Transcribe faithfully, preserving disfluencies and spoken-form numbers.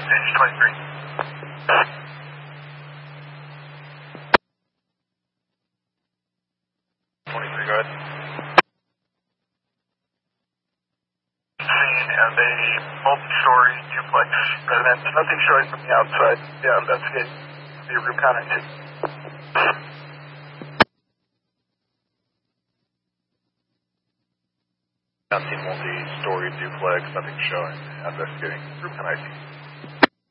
Stage twenty-three. twenty-three, go ahead. Seen as a multi-story duplex residence. Nothing showing from the outside. Yeah, investigate the room connectivity. Not seen multi-story duplex. Nothing showing. Investigating room connectivity.